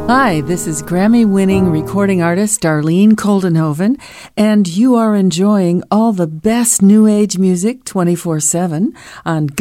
Hi, this is Grammy-winning recording artist Darlene Koldenhoven, and you are enjoying all the best New Age music 24/7 on